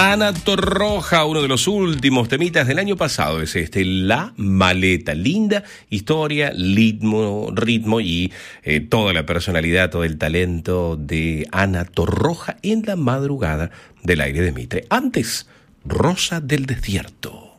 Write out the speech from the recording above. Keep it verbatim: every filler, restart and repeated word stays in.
Ana Torroja, uno de los últimos temitas del año pasado es este, La Maleta. Linda historia, ritmo, ritmo y eh, toda la personalidad, todo el talento de Ana Torroja en la madrugada del aire de Mitre. Antes, Rosa del Desierto.